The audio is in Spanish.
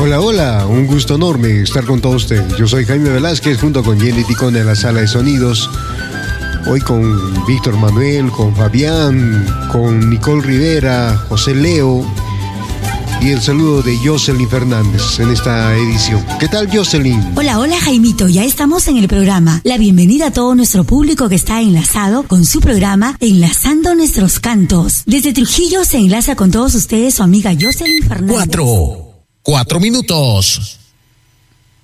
Hola, hola, un gusto enorme estar con todos ustedes. Yo soy Jaime Velázquez junto con Jenny Ticone en la sala de sonidos. Hoy con Víctor Manuel, con Fabián, con Nicole Rivera, José Leo y el saludo de Jocelyn Fernández en esta edición. ¿Qué tal, Jocelyn? Hola, hola, Jaimito, ya estamos en el programa. La bienvenida a todo nuestro público que está enlazado con su programa Enlazando Nuestros Cantos. Desde Trujillo se enlaza con todos ustedes su amiga Jocelyn Fernández. 4 minutos.